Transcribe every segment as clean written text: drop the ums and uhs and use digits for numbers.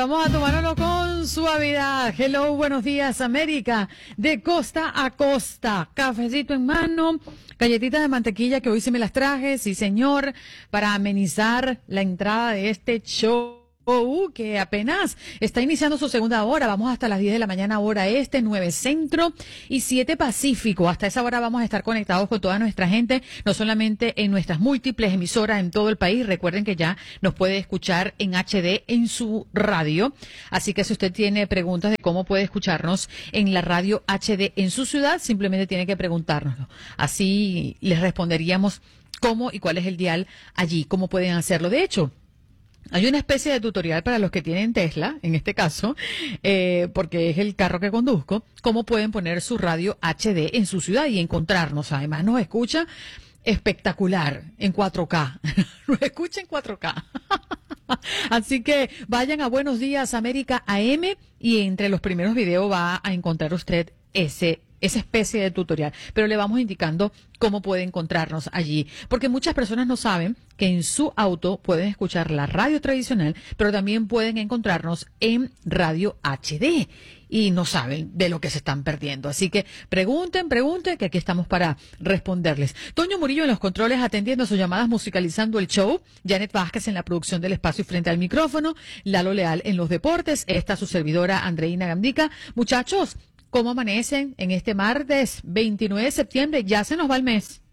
vamos a tomárnoslo con suavidad. Hello, buenos días, América. De costa a costa. Cafecito en mano, galletitas de mantequilla que hoy sí me las traje, sí señor, para amenizar la entrada de este show que apenas está iniciando su segunda hora. Vamos hasta las 10 de la mañana, hora este, 9 centro y 7 pacífico. Hasta esa hora vamos a estar conectados con toda nuestra gente, no solamente en nuestras múltiples emisoras en todo el país. Recuerden que ya nos puede escuchar en HD en su radio. Así que si usted tiene preguntas de cómo puede escucharnos en la radio HD en su ciudad, simplemente tiene que preguntárnoslo. Así les responderíamos cómo y cuál es el dial allí, cómo pueden hacerlo. De hecho, hay una especie de tutorial para los que tienen Tesla, en este caso, porque es el carro que conduzco, cómo pueden poner su radio HD en su ciudad y encontrarnos. Además, nos escucha espectacular en 4K. Nos escucha en 4K. Así que vayan a Buenos Días América AM y entre los primeros videos va a encontrar usted esa especie de tutorial, pero le vamos indicando cómo puede encontrarnos allí, porque muchas personas no saben que en su auto pueden escuchar la radio tradicional, pero también pueden encontrarnos en radio HD y no saben de lo que se están perdiendo. Así que pregunten, que aquí estamos para responderles. Toño Murillo en los controles atendiendo sus llamadas, musicalizando el show. Janet Vázquez en la producción del espacio y frente al micrófono. Lalo Leal en los deportes. Esta su servidora Andreina Gandica. Muchachos, ¿cómo amanecen en este martes 29 de septiembre? Ya se nos va el mes.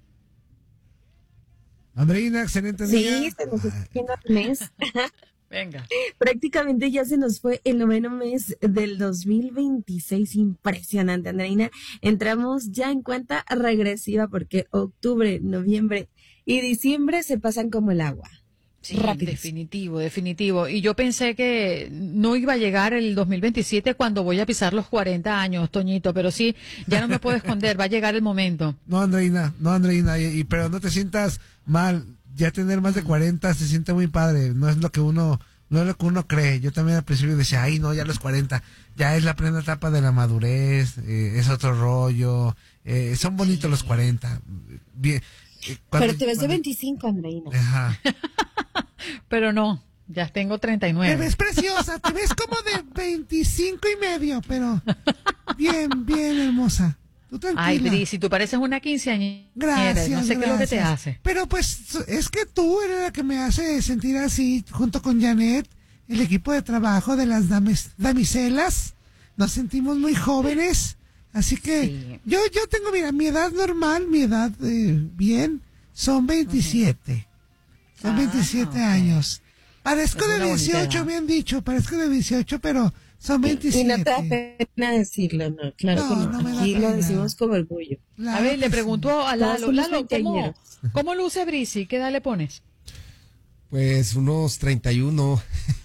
Andreina, excelente día. Sí, se nos está yendo el mes. Venga. Prácticamente ya se nos fue el 9º mes del 2026. Impresionante, Andreina. Entramos ya en cuenta regresiva porque octubre, noviembre y diciembre se pasan como el agua. Sí, definitivo. Y yo pensé que no iba a llegar el 2027 cuando voy a pisar los 40 años, Toñito, pero sí, ya no me puedo esconder, va a llegar el momento. No, Andreina, pero no te sientas mal. Ya tener más de 40 se siente muy padre, no es lo que uno cree. Yo también al principio decía, ay no, ya los 40, ya es la plena etapa de la madurez, es otro rollo, son bonitos los 40. Bien. Pero te ves de 25, Andreina. Ajá. Pero no, ya tengo 39. Te ves preciosa, te ves como de 25 y medio, pero bien hermosa. Tú tranquila. Ay, Brisi, tú pareces una quinceañera. Gracias. No sé qué es lo que te hace. Pero pues es que tú eres la que me hace sentir así, junto con Janet, el equipo de trabajo de las damiselas. Nos sentimos muy jóvenes. Así que sí. yo tengo, mira, mi edad normal, mi edad bien, son 27. Son 27 años. Parezco de 18, me han dicho, parezco de 18, pero son 27. Y no te da pena decirlo, ¿no? Claro que no. Aquí lo decimos con orgullo. Claro, a ver, le pregunto a Lalo, ¿cómo luce Brisi? ¿Qué edad le pones? Pues unos 31.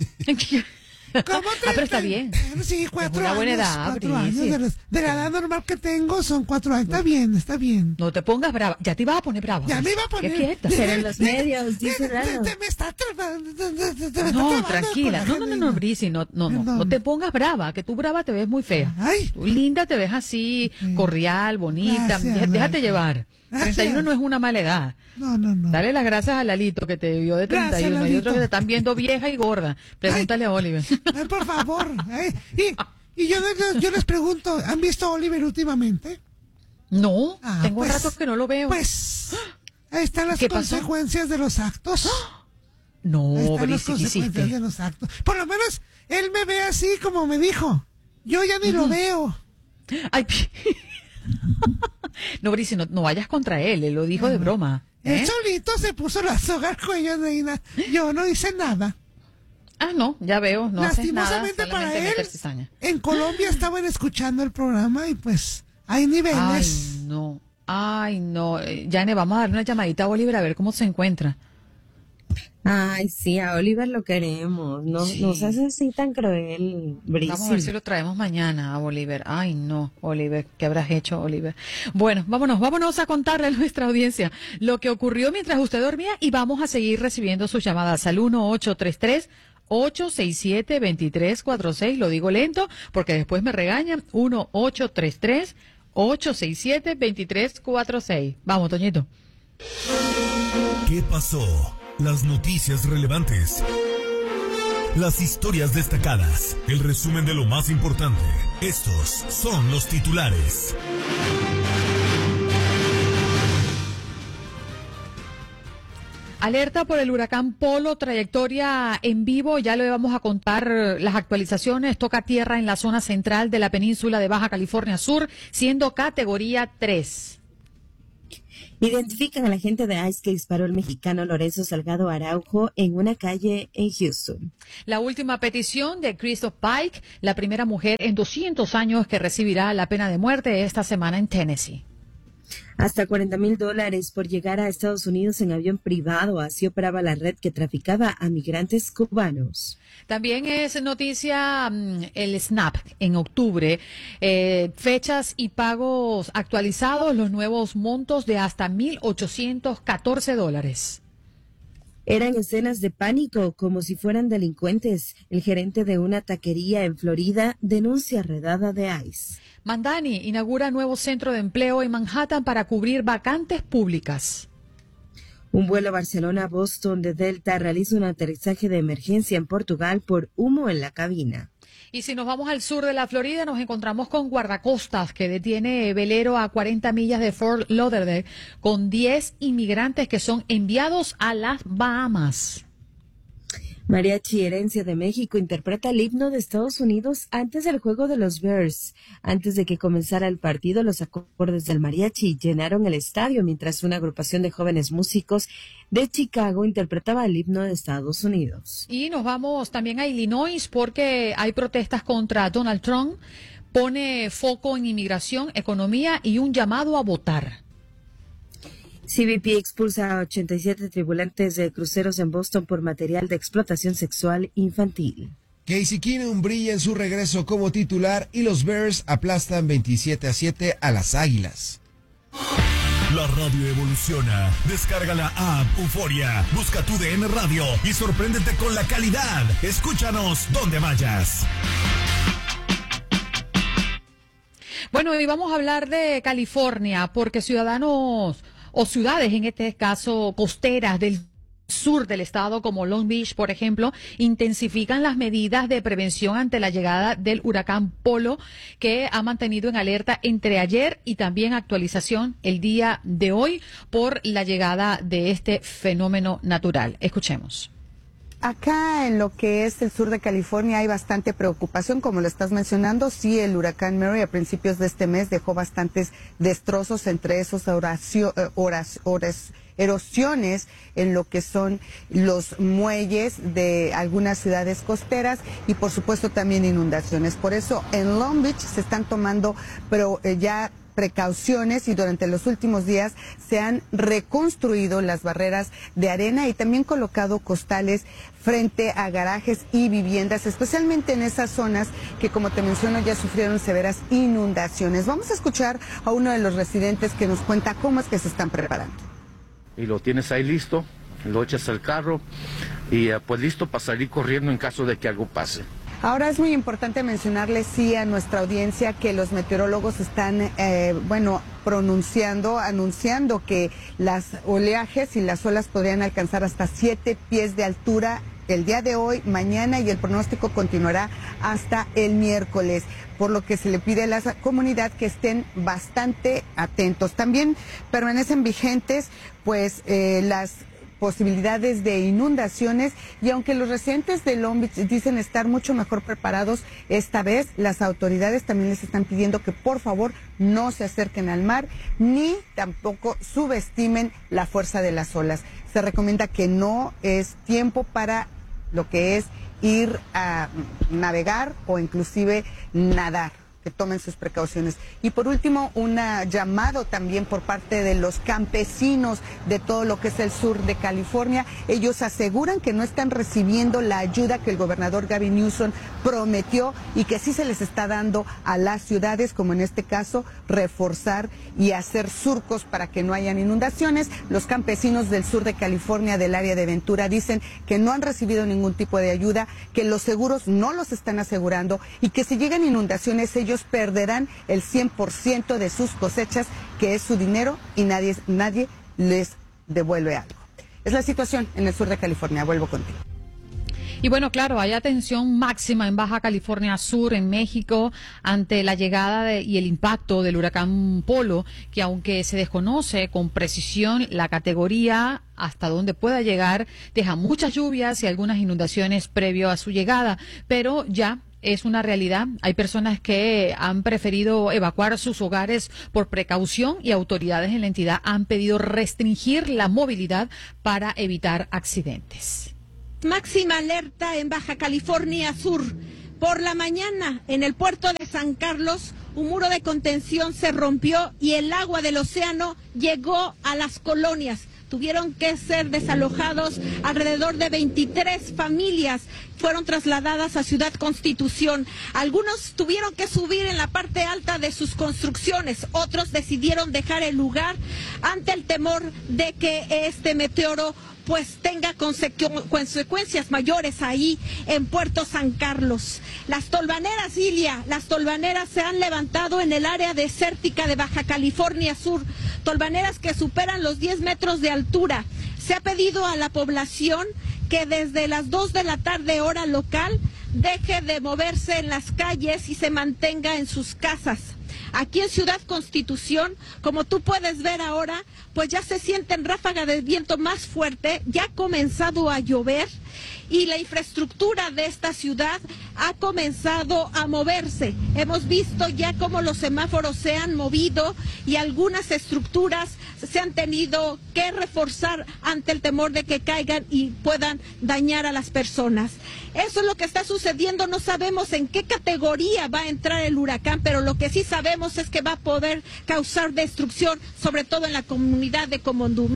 ¿Cómo pero está bien. Sí, 4 años. Es una buena edad, 4 años. De la edad normal que tengo son 4 años. Está bien. No te pongas brava. Ya te ibas a poner brava. Ya me iba a poner. ¿Qué quieta? Pero en los medios, dice Lalo. Me está No, tranquila. No, Brisi, no te pongas brava, que tú brava te ves muy fea. Ay. Tú linda te ves así, cordial, bonita. Gracias, déjate llevar. 31 no es una mala edad. No. Dale las gracias a Lalito que te vio de 31. Gracias, y otros que te están viendo vieja y gorda. Pregúntale a Oliver. Ay, por favor. Y yo les pregunto, ¿han visto a Oliver últimamente? No, tengo rato que no lo veo. Pues, ahí están las consecuencias de los actos. No, ahí están las Brisi, ¿qué consecuencias hiciste? de los actos. Por lo menos, él me ve así como me dijo. Yo ya ni lo veo. Ay, no, Brisi, no vayas contra él lo dijo de broma. Él solito se puso la soga al cuello, Reina. Yo no hice nada. No, ya veo, no haces nada, Lastimosamente para él, meter cizaña. en Colombia estaban escuchando el programa y pues hay niveles. Ay, no. Yane, vamos a darle una llamadita a Oliver a ver cómo se encuentra. Ay, sí, a Oliver lo queremos. No seas así tan cruel, Brisi. Vamos a ver si lo traemos mañana a Oliver. Ay, no, Oliver, ¿qué habrás hecho, Oliver? Bueno, vámonos a contarle a nuestra audiencia lo que ocurrió mientras usted dormía y vamos a seguir recibiendo sus llamadas al 1-833-867-2346. Lo digo lento porque después me regañan. 1-833-867-2346. Vamos, Toñito. ¿Qué pasó? Las noticias relevantes las historias destacadas, el resumen de lo más importante. Estos son los titulares. Alerta por el huracán Polo, trayectoria en vivo, ya le vamos a contar las actualizaciones. Toca tierra en la zona central de la península de Baja California Sur, siendo categoría 3. Identifican al agente de ICE que disparó el mexicano Lorenzo Salgado Araujo en una calle en Houston. La última petición de Christoph Pike, la primera mujer en 200 años que recibirá la pena de muerte esta semana en Tennessee. Hasta $40,000 por llegar a Estados Unidos en avión privado. Así operaba la red que traficaba a migrantes cubanos. También es noticia el SNAP en octubre. Fechas y pagos actualizados, los nuevos montos de hasta $1,814. Eran escenas de pánico, como si fueran delincuentes. El gerente de una taquería en Florida denuncia redada de ICE. Mandani inaugura nuevo centro de empleo en Manhattan para cubrir vacantes públicas. Un vuelo Barcelona-Boston de Delta realiza un aterrizaje de emergencia en Portugal por humo en la cabina. Y si nos vamos al sur de la Florida, nos encontramos con guardacostas que detiene velero a 40 millas de Fort Lauderdale con 10 inmigrantes que son enviados a las Bahamas. Mariachi Herencia de México interpreta el himno de Estados Unidos antes del juego de los Bears. Antes de que comenzara el partido, los acordes del mariachi llenaron el estadio mientras una agrupación de jóvenes músicos de Chicago interpretaba el himno de Estados Unidos. Y nos vamos también a Illinois porque hay protestas contra Donald Trump. Pone foco en inmigración, economía y un llamado a votar. CBP expulsa a 87 tripulantes de cruceros en Boston por material de explotación sexual infantil. Casey Keenum brilla en su regreso como titular y los Bears aplastan 27-7 a las Águilas. La radio evoluciona. Descarga la app Euforia. Busca tu DN Radio y sorpréndete con la calidad. Escúchanos donde vayas. Bueno, y vamos a hablar de California porque ciudadanos o ciudades, en este caso costeras del sur del estado, como Long Beach, por ejemplo, intensifican las medidas de prevención ante la llegada del huracán Polo, que ha mantenido en alerta entre ayer y también actualización el día de hoy por la llegada de este fenómeno natural. Escuchemos. Acá en lo que es el sur de California hay bastante preocupación, como lo estás mencionando. Sí, el huracán Mary a principios de este mes dejó bastantes destrozos, entre esos erosiones en lo que son los muelles de algunas ciudades costeras y por supuesto también inundaciones. Por eso en Long Beach se están tomando ya precauciones y durante los últimos días se han reconstruido las barreras de arena y también colocado costales frente a garajes y viviendas, especialmente en esas zonas que, como te menciono, ya sufrieron severas inundaciones. Vamos a escuchar a uno de los residentes que nos cuenta cómo es que se están preparando. Y lo tienes ahí listo, lo echas al carro y pues listo para salir corriendo en caso de que algo pase. Ahora es muy importante mencionarles, sí, a nuestra audiencia que los meteorólogos están, anunciando que las oleajes y las olas podrían alcanzar hasta 7 pies de altura el día de hoy, mañana, y el pronóstico continuará hasta el miércoles, por lo que se le pide a la comunidad que estén bastante atentos. También permanecen vigentes, pues, las posibilidades de inundaciones y aunque los residentes de Long Beach dicen estar mucho mejor preparados, esta vez las autoridades también les están pidiendo que por favor no se acerquen al mar ni tampoco subestimen la fuerza de las olas. Se recomienda que no es tiempo para lo que es ir a navegar o inclusive nadar, que tomen sus precauciones. Y por último, un llamado también por parte de los campesinos de todo lo que es el sur de California. Ellos aseguran que no están recibiendo la ayuda que el gobernador Gavin Newsom prometió y que sí se les está dando a las ciudades, como en este caso, reforzar y hacer surcos para que no hayan inundaciones. Los campesinos del sur de California, del área de Ventura, dicen que no han recibido ningún tipo de ayuda, que los seguros no los están asegurando y que si llegan inundaciones ellos perderán el 100% de sus cosechas, que es su dinero, y nadie les devuelve algo. Es la situación en el sur de California. Vuelvo contigo. Y bueno, claro, hay atención máxima en Baja California Sur, en México, ante la llegada y el impacto del huracán Polo, que aunque se desconoce con precisión la categoría hasta dónde pueda llegar, deja muchas lluvias y algunas inundaciones previo a su llegada, pero ya es una realidad. Hay personas que han preferido evacuar sus hogares por precaución y autoridades en la entidad han pedido restringir la movilidad para evitar accidentes. Máxima alerta en Baja California Sur. Por la mañana, en el puerto de San Carlos, un muro de contención se rompió y el agua del océano llegó a las colonias. Tuvieron que ser desalojados alrededor de 23 familias. Fueron trasladadas a Ciudad Constitución. Algunos tuvieron que subir en la parte alta de sus construcciones. Otros decidieron dejar el lugar ante el temor de que este meteoro pues tenga consecuencias mayores ahí en Puerto San Carlos. Las tolvaneras, Ilia, las tolvaneras se han levantado en el área desértica de Baja California Sur, tolvaneras que superan los 10 metros de altura. Se ha pedido a la población que desde las 2 de la tarde hora local deje de moverse en las calles y se mantenga en sus casas. Aquí en Ciudad Constitución, como tú puedes ver ahora, pues ya se sienten ráfagas de viento más fuerte, ya ha comenzado a llover y la infraestructura de esta ciudad ha comenzado a moverse. Hemos visto ya cómo los semáforos se han movido y algunas estructuras se han tenido que reforzar ante el temor de que caigan y puedan dañar a las personas. Eso es lo que está sucediendo. No sabemos en qué categoría va a entrar el huracán, pero lo que sí sabemos es que va a poder causar destrucción, sobre todo en la comunidad de Comondú.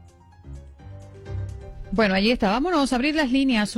Bueno, allí está. Vámonos a abrir las líneas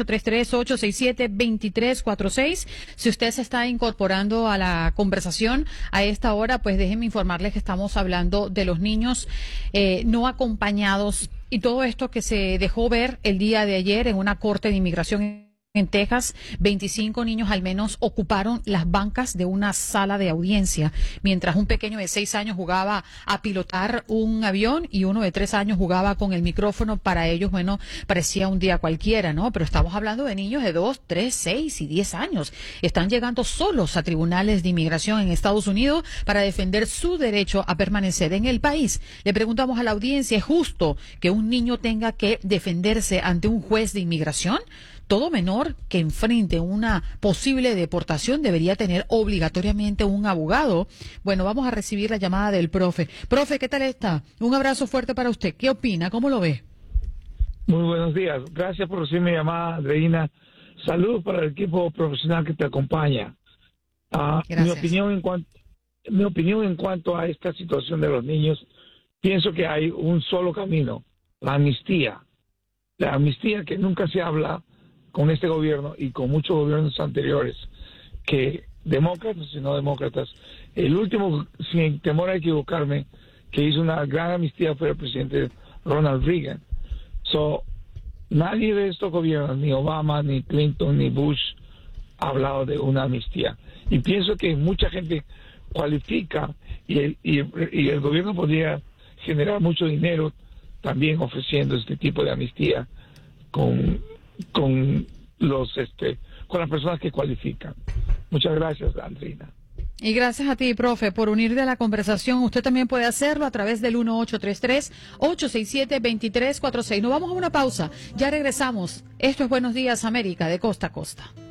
1-833-867-2346. Si usted se está incorporando a la conversación a esta hora, pues déjenme informarles que estamos hablando de los niños no acompañados y todo esto que se dejó ver el día de ayer en una corte de inmigración en Texas. 25 niños al menos ocuparon las bancas de una sala de audiencia, mientras un pequeño de 6 años jugaba a pilotar un avión y uno de 3 años jugaba con el micrófono. Para ellos, bueno, parecía un día cualquiera, ¿no? Pero estamos hablando de niños de 2, 3, 6 y 10 años. Están llegando solos a tribunales de inmigración en Estados Unidos para defender su derecho a permanecer en el país. Le preguntamos a la audiencia, ¿es justo que un niño tenga que defenderse ante un juez de inmigración? Todo menor que enfrente una posible deportación debería tener obligatoriamente un abogado. Bueno, vamos a recibir la llamada del profe. Profe, ¿qué tal está? Un abrazo fuerte para usted. ¿Qué opina? ¿Cómo lo ve? Muy buenos días. Gracias por recibir mi llamada, Andreina. Saludos para el equipo profesional que te acompaña. Mi opinión en cuanto a esta situación de los niños, pienso que hay un solo camino, la amnistía. La amnistía que nunca se habla con este gobierno y con muchos gobiernos anteriores, que demócratas y no demócratas. El último, sin temor a equivocarme, que hizo una gran amnistía fue el presidente Ronald Reagan. Nadie de estos gobiernos, ni Obama, ni Clinton, ni Bush, ha hablado de una amnistía. Y pienso que mucha gente cualifica y el gobierno podría generar mucho dinero también ofreciendo este tipo de amnistía con las personas que cualifican. Muchas gracias, Andrina. Y gracias a ti, profe, por unirte a la conversación. Usted también puede hacerlo a través del 1-833-867-2346. Nos vamos a una pausa. Ya regresamos. Esto es Buenos Días, América, de costa a costa.